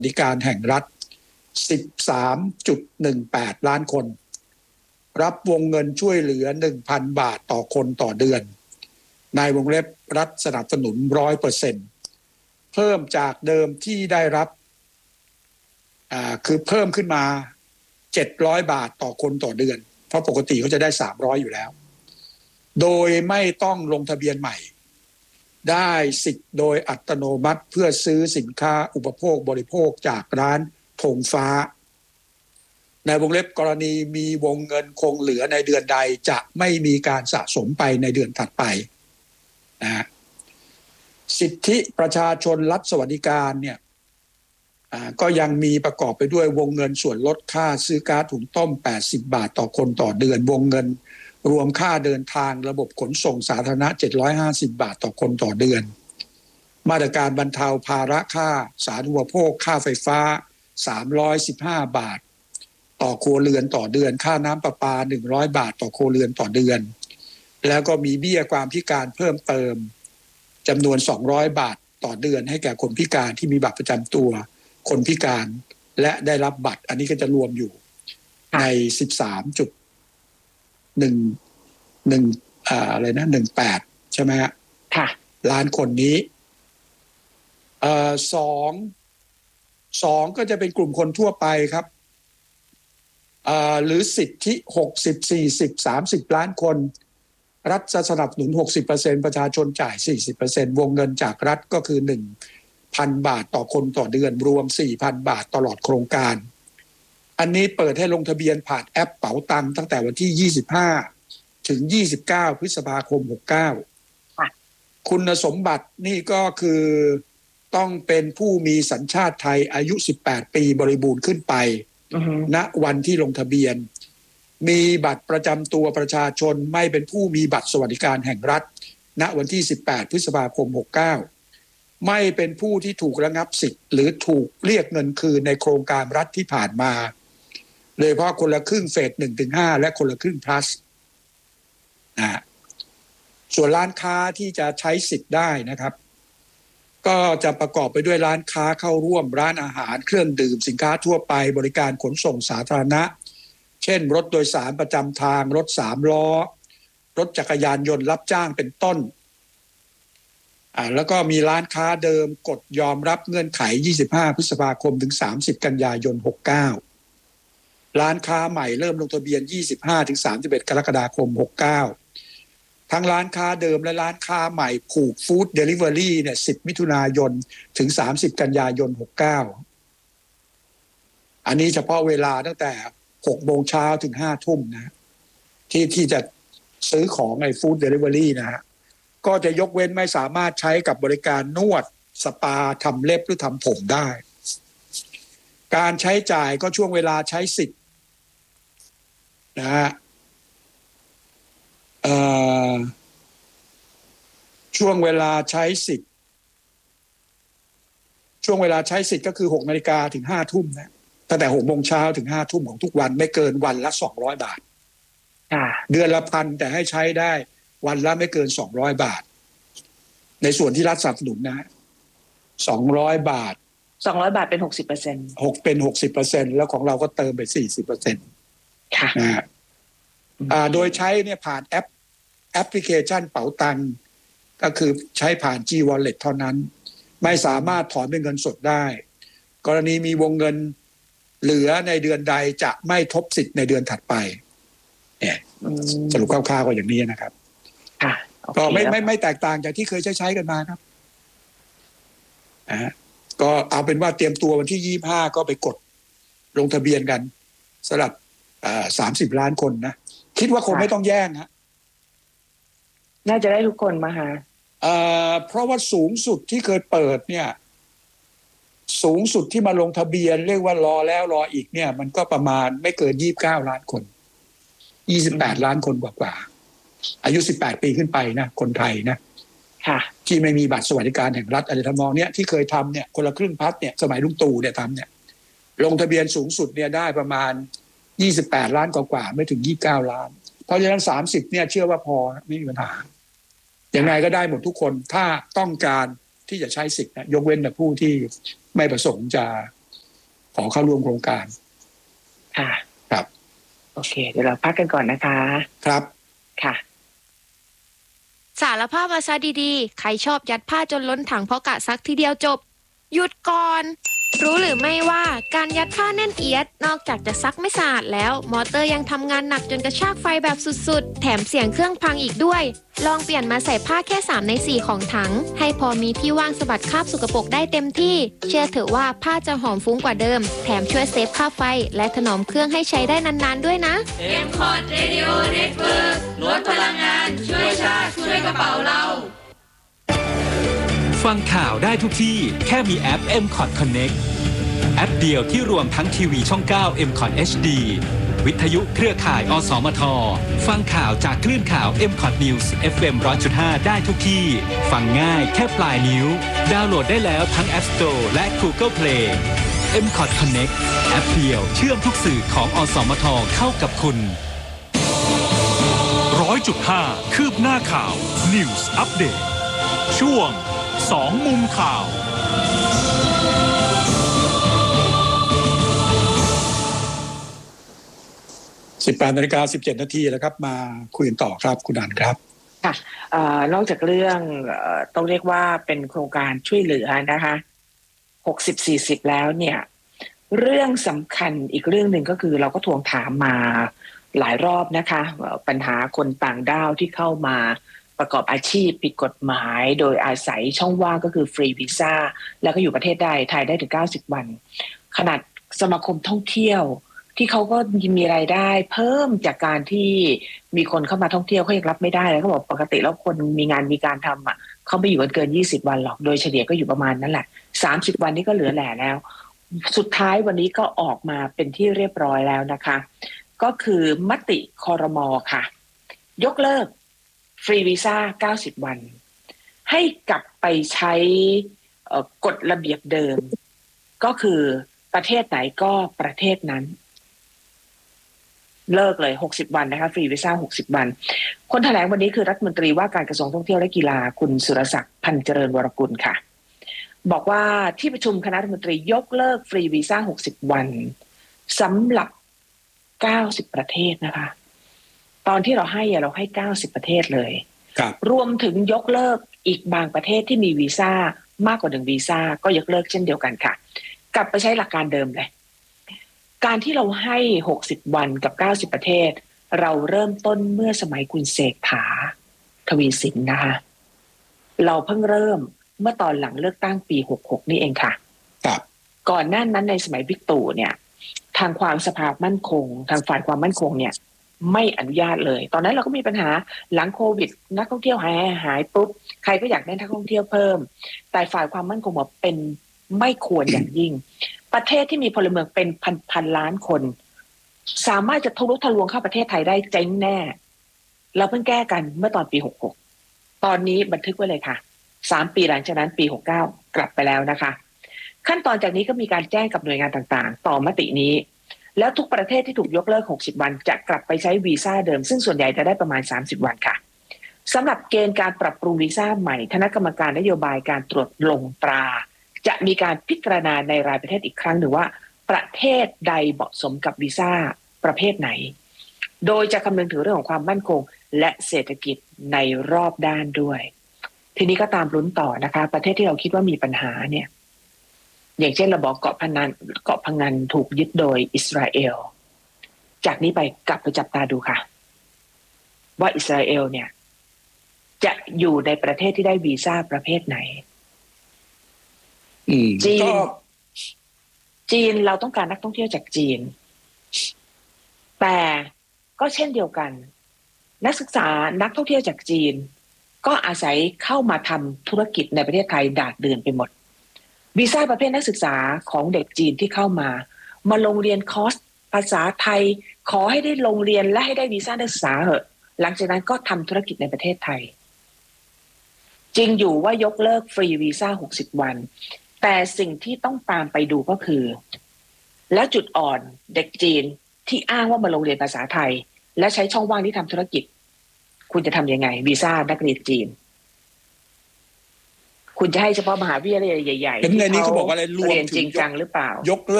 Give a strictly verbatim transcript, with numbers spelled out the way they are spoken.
ดิการแห่งรัฐ สิบสามจุดหนึ่งแปด ล้านคนรับวงเงินช่วยเหลือ หนึ่งพัน บาทต่อคนต่อเดือนในวงเล็บรัฐสนับสนุน ร้อยเปอร์เซ็นต์ เพิ่มจากเดิมที่ได้รับอ่าคือเพิ่มขึ้นมาเจ็ดร้อยบาทต่อคนต่อเดือนเพราะปกติเขาจะได้สามร้อยอยู่แล้วโดยไม่ต้องลงทะเบียนใหม่ได้สิทธิ์โดยอัตโนมัติเพื่อซื้อสินค้าอุปโภคบริโภคจากร้านธงฟ้าในวงเล็บกรณีมีวงเงินคงเหลือในเดือนใดจะไม่มีการสะสมไปในเดือนถัดไปนะสิทธิประชาชนรัฐสวัสดิการเนี่ยก็ยังมีประกอบไปด้วยวงเงินส่วนลดค่าซื้อก๊าซถุงต้มแปดสิบบาทต่อคนต่อเดือนวงเงินรวมค่าเดินทางระบบขนส่งสาธารณะเจ็ดร้อยห้าสิบบาทต่อคนต่อเดือนมาตรการบรรเทาภาระค่าสาธารณูปโภคค่าไฟฟ้าสามร้อยสิบห้าบาทต่อครัวเรือนต่อเดือนค่าน้ำประปาหนึ่งร้อยบาทต่อครัวเรือนต่อเดือนแล้วก็มีเบี้ยความพิการเพิ่มเติมจำนวนสองร้อยบาทต่อเดือนให้แก่คนพิการที่มีบัตรประจำตัวคนพิการและได้รับบัตรอันนี้ก็จะรวมอยู่ใน สิบสามจุดหนึ่ง หนึ่ง อ่าอะไรนะหนึ่งแปดใช่ไหมฮะค่ะล้านคนนี้เอ่อสองสองก็จะเป็นกลุ่มคนทั่วไปครับเอ่อหรือสิทธิหกสิบ สี่สิบ สามสิบล้านคนรัฐจะสนับสนุน หกสิบเปอร์เซ็นต์ ประชาชนจ่าย สี่สิบเปอร์เซ็นต์ วงเงินจากรัฐก็คือ หนึ่งพัน บาทต่อคนต่อเดือนรวม สี่พัน บาทตลอดโครงการอันนี้เปิดให้ลงทะเบียนผ่านแอปเป๋าตังค์ตั้งแต่วันที่ยี่สิบห้าถึงยี่สิบเก้าพฤษภาคมหกสิบเก้าคุณสมบัตินี่ก็คือต้องเป็นผู้มีสัญชาติไทยอายุสิบแปดปีบริบูรณ์ขึ้นไป uh-huh. ณวันที่ลงทะเบียนมีบัตรประจำตัวประชาชนไม่เป็นผู้มีบัตรสวัสดิการแห่งรัฐณวันที่สิบแปดพฤษภาคมหกสิบเก้าไม่เป็นผู้ที่ถูกระงับสิทธิ์หรือถูกเรียกเงินคืนในโครงการรัฐที่ผ่านมาโดยเฉพาะคนละครึ่งเฟส หนึ่งถึงห้า และคนละครึ่ง plus นะส่วนร้านค้าที่จะใช้สิทธิ์ได้นะครับก็จะประกอบไปด้วยร้านค้าเข้าร่วมร้านอาหารเครื่องดื่มสินค้าทั่วไปบริการขนส่งสาธารณะเช่นรถโดยสารประจำทางรถสามล้อรถจักรยานยนต์รับจ้างเป็นต้นอ่าแล้วก็มีร้านค้าเดิมกดยอมรับเงื่อนไขยี่สิบห้าพฤษภาคมถึงสามสิบกันยายนหกสิบเก้าร้านค้าใหม่เริ่มลงทะเบียนยี่สิบห้าถึงสามสิบเอ็ดกรกฎาคมหกสิบเก้าทั้งร้านค้าเดิมและร้านค้าใหม่ผูกฟู้ดเดลิเวอรี่เนี่ยสิบมิถุนายนถึงสามสิบกันยายนหกสิบเก้าอันนี้เฉพาะเวลาตั้งแต่หกโมงเช้าถึงห้าทุ่มนะที่ที่จะซื้อของในฟู้ดเดลิเวอรี่นะฮะก็จะยกเว้นไม่สามารถใช้กับบริการนวดสปาทำเล็บหรือทำผมได้การใช้จ่ายก็ช่วงเวลาใช้สิทธิ์นะฮะช่วงเวลาใช้สิทธิ์ช่วงเวลาใช้สิทธิ์ก็คือหกนาฬิกาถึงห้าทุ่มนะตั้งแต่หกโมงเช้าถึงห้าทุ่มของทุกวันไม่เกินวันละสองร้อยบาทเดือนละพันแต่ให้ใช้ได้วันละไม่เกินสองร้อยบาทในส่วนที่รัฐสนับสนุนนะสองร้อยบาทสองร้อยบาทเป็น หกสิบเปอร์เซ็นต์หกเป็น หกสิบเปอร์เซ็นต์ แล้วของเราก็เติมไป สี่สิบเปอร์เซ็นต์ค่ะนะฮะอ่าโดยใช้เนี่ยผ่านแอปแอปพลิเคชันเป๋าตังค์ก็คือใช้ผ่าน G Wallet เท่านั้นไม่สามารถถอนเป็นเงินสดได้กรณีมีวงเงินเหลือในเดือนใดจะไม่ทบสิทธิ์ในเดือนถัดไปเนี่ยสรุปคร่าวๆก็อย่างนี้นะครับก็ไม่ไม่ไม่แตกต่างจากที่เคยใช้ใช้กันมาครับอ่าก็เอาเป็นว่าเตรียมตัววันที่ยี่สิบห้าก็ไปกดลงทะเบียนกันสำหรับอ่าสามสิบล้านคนนะคิดว่าคงไม่ต้องแย่งฮะน่าจะได้ทุกคนมาหาเอ่อเพราะว่าสูงสุดที่เคยเปิดเนี่ยสูงสุดที่มาลงทะเบียนเรียกว่ารอแล้วรออีกเนี่ยมันก็ประมาณไม่เกินยี่สิบเก้าล้านคนยี่สิบแปดล้านคนกว่าๆอายุสิบแปดปีขึ้นไปนะคนไทยนะค่ะที่ไม่มีบัตรสวัสดิการแห่งรัฐอะไรทำนองเนี้ยที่เคยทำเนี่ยคนละครึ่งพัฒเนี่ยสมัยลุงตู่เนี่ยทำเนี่ยลงทะเบียนสูงสุดเนี่ยได้ประมาณยี่สิบแปดล้านกว่าๆไม่ถึงยี่สิบเก้าล้านเพราะฉะนั้นสามสิบเนี่ยเชื่อว่าพอไม่มีปัญหายังไงก็ได้หมดทุกคนถ้าต้องการที่จะใช้สิทธิ์นะยกเว้นแต่ผู้ที่ไม่ประสงค์จะขอเข้าร่วมโครงการค่ะครับโอเค เดี๋ยวเราพักกันก่อนนะคะครับค่ะสารภาพมาซะดีๆใครชอบยัดผ้าจนล้นถังเพราะกะซักทีเดียวจบหยุดก่อนรู้หรือไม่ว่าการยัดผ้าแน่นเอียดนอกจากจะซักไม่สะอาดแล้วมอเตอร์ยังทำงานหนักจนกระชากไฟแบบสุดๆแถมเสียงเครื่องพังอีกด้วยลองเปลี่ยนมาใส่ผ้าแค่สามในสี่ของถังให้พอมีที่ว่างสะบัดคราบสกปรกได้เต็มที่เชื่อเถอะว่าผ้าจะหอมฟุ้งกว่าเดิมแถมช่วยเซฟค่าไฟและถนอมเครื่องให้ใช้ได้นานๆด้วยนะเอ็ม คอร์ด Radio Network ลดพลังงานช่วยชาติช่วยกระเป๋าเราฟังข่าวได้ทุกที่แค่มีแอป เอ็ม คอร์ด Connect แอปเดียวที่รวมทั้งทีวีช่อง เก้า เอ็ม คอร์ด เอช ดี วิทยุเครือข่าย อสมท ฟังข่าวจากคลื่นข่าว เอ็ม คอร์ด News เอฟ เอ็ม หนึ่งร้อยจุดห้า ได้ทุกที่ ฟังง่ายแค่ปลายนิ้ว ดาวน์โหลดได้แล้วทั้ง App Store และ Google Play เอ็ม คอร์ด Connect แอปเดียวเชื่อมทุกสื่อของอสมทเข้ากับคุณร้อยจุดห้า คืบหน้าข่าว News Update ช่วงสองมุมข่าวสิบแปดนาฬิกาสิบเจ็ดนาทีแล้วครับมาคุยกันต่อครับคุณอันครับค่ะเอ่อนอกจากเรื่องเอ่อต้องเรียกว่าเป็นโครงการช่วยเหลือนะคะหกสิบ สี่สิบแล้วเนี่ยเรื่องสำคัญอีกเรื่องหนึ่งก็คือเราก็ทวงถามมาหลายรอบนะคะปัญหาคนต่างด้าวที่เข้ามาประกอบอาชีพผิดกฎหมายโดยอาศัยช่องว่างก็คือฟรีวีซ่าแล้วก็อยู่ประเทศได้ไทยได้ถึงเก้าสิบวันขนาดสมาคมท่องเที่ยวที่เขาก็มีรายได้เพิ่มจากการที่มีคนเข้ามาท่องเที่ยวเขายังรับไม่ได้แล้วเขาบอกปกติแล้วคนมีงานมีการทำอ่ะเขาไม่อยู่กันเกินยี่สิบวันหรอกโดยเฉลี่ยก็อยู่ประมาณนั้นแหละสามสิบวันนี้ก็เหลือแหล่แล้วสุดท้ายวันนี้ก็ออกมาเป็นที่เรียบร้อยแล้วนะคะก็คือมติครม.ค่ะยกเลิกฟรีวีซ่าเก้าสิบวันให้กลับไปใช้กฎระเบียบเดิมก็คือประเทศไหนก็ประเทศนั้นเลิกเลยหกสิบวันนะคะฟรีวีซ่าหกสิบวันคนแถลงวันนี้คือรัฐมนตรีว่าการกระทรวงท่องเที่ยวและกีฬาคุณสุรศักดิ์พันเจริญวรกุลค่ะบอกว่าที่ประชุมคณะรัฐมนตรียกเลิกฟรีวีซ่าหกสิบวันสำหรับเก้าสิบประเทศนะคะตอนที่เราให้เราให้เก้าสิบประเทศเลยครับรวมถึงยกเลิกอีกบางประเทศที่มีวีซ่ามากกว่าหนึ่งวีซ่าก็ยกเลิกเช่นเดียวกันค่ะกลับไปใช้หลักการเดิมเลยการที่เราให้หกสิบวันกับเก้าสิบประเทศเราเริ่มต้นเมื่อสมัยคุณเศรษฐาทวีสินนะคะเราเพิ่งเริ่มเมื่อตอนหลังเลือกตั้งปีหกหกนี่เองค่ะครับก่อนหน้านั้นในสมัยบิ๊กตู่เนี่ยทางความสภาพมั่นคงทางฝ่ายความมั่นคงเนี่ยไม่อนุญาตเลยตอนนั้นเราก็มีปัญหาหลังโควิดนักท่องเที่ยวหายหายปุ๊บใครก็อยากได้นักท่องเที่ยวเพิ่มแต่ฝ่ายความมั่นคงบอกเป็นไม่ควรอย่างยิ่งประเทศที่มีพลเมืองเป็นพันพันล้านคนสามารถจะทะลุทะลวงเข้าประเทศไทยได้เจ๊งแน่เราเพิ่งแก้กันเมื่อตอนปีหกหกตอนนี้บันทึกไว้เลยค่ะสามปีหลังจากนั้นปีหกเก้ากลับไปแล้วนะคะขั้นตอนจากนี้ก็มีการแจ้งกับหน่วยงานต่างๆต่อมตินี้แล้วทุกประเทศที่ถูกยกเลิกหกสิบวันจะกลับไปใช้วีซ่าเดิมซึ่งส่วนใหญ่จะได้ประมาณสามสิบวันค่ะสำหรับเกณฑ์การปรับปรุงวีซ่าใหม่คณะกรรมการนโยบายการตรวจลงตราจะมีการพิจารณาในรายประเทศอีกครั้งหนึ่งว่าประเทศใดเหมาะสมกับวีซ่าประเภทไหนโดยจะคำนึงถึงเรื่องของความมั่นคงและเศรษฐกิจในรอบด้านด้วยทีนี้ก็ตามลุ้นต่อนะคะประเทศที่เราคิดว่ามีปัญหาเนี่ยอย่างเช่นเราบอกเกาะพะงันเกาะพะงันถูกยึดโดยอิสราเอลจากนี้ไปกลับไปจับตาดูค่ะว่าอิสราเอลเนี่ยจะอยู่ในประเทศที่ได้วีซ่าประเภทไหนจีนจีนเราต้องการนักท่องเที่ยวจากจีนแต่ก็เช่นเดียวกันนักศึกษานักท่องเที่ยวจากจีนก็อาศัยเข้ามาทำธุรกิจในประเทศไทยดาดเดือนไปหมดวีซ่าประเภทนักศึกษาของเด็กจีนที่เข้ามามาลงเรียนคอร์สภาษาไทยขอให้ได้ลงเรียนและให้ได้วีซ่านักศึกษาเหอะหลังจากนั้นก็ทำธุรกิจในประเทศไทยจริงอยู่ว่ายกเลิกฟรีวีซ่าหกสิบวันแต่สิ่งที่ต้องตามไปดูก็คือแล้วจุดอ่อนเด็กจีนที่อ้างว่ามาลงเรียนภาษาไทยและใช้ช่องว่างที่ทำธุรกิจคุณจะทำยังไงวีซ่านักเรียนจีนคุณจะให้เฉพาะมหาวิทยาลัยใหญ่ๆที่เขาเรียนจริงจังหรือเปล่ายก